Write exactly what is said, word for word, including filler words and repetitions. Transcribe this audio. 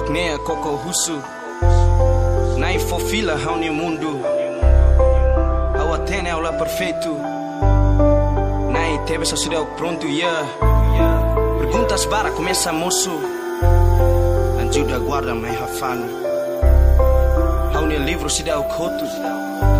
Knea Coco Russo na infofila no mundo ao atene aula perfeito na teve essa cidade pronto yeah. Perguntas para começa moço ajuda guarda mais rafano ao livro cidade coto